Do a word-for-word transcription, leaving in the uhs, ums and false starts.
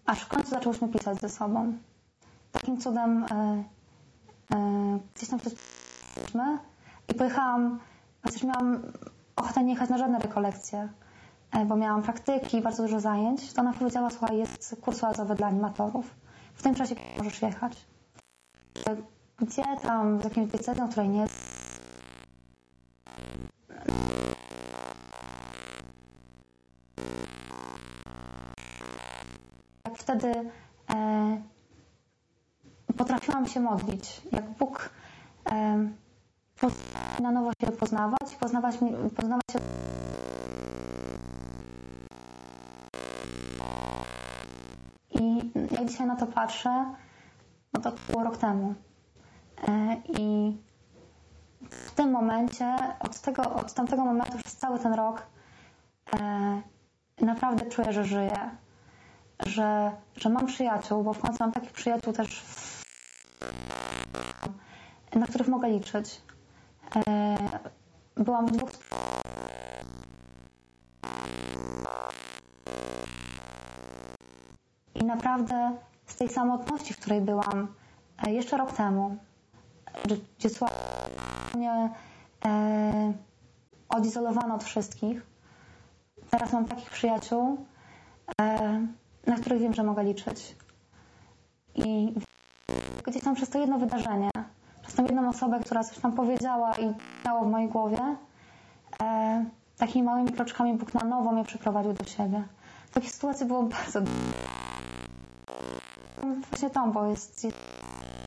aż w końcu zaczęłyśmy pisać ze sobą. Takim cudem e, e, gdzieś tam przeszliśmy i pojechałam, chociaż miałam ochotę nie jechać na żadne rekolekcje, e, bo miałam praktyki, bardzo dużo zajęć, to ona powiedziała, słuchaj, jest kurs oazowy dla animatorów. W tym czasie możesz jechać. Gdzie tam, z jakimś diecezją, której nie jest. Jak wtedy e, potrafiłam się modlić, jak Bóg e, na nowo się poznawać, poznawać, poznawać się. I jak dzisiaj na to patrzę, no to było rok temu. E, I w tym momencie, od, tego, od tamtego momentu przez cały ten rok e, naprawdę czuję, że żyję. Że, że mam przyjaciół, bo w końcu mam takich przyjaciół też, na których mogę liczyć. E, byłam w dwóch... I naprawdę z tej samotności, w której byłam e, jeszcze rok temu, gdzie mnie e, odizolowano od wszystkich, teraz mam takich przyjaciół, e, na których wiem, że mogę liczyć. I gdzieś tam przez to jedno wydarzenie, przez tą jedną osobę, która coś tam powiedziała i miało w mojej głowie, e, takimi małymi kroczkami Bóg na nowo mnie przyprowadził do siebie. Takich sytuacji było bardzo dużo. Właśnie tą, bo jest...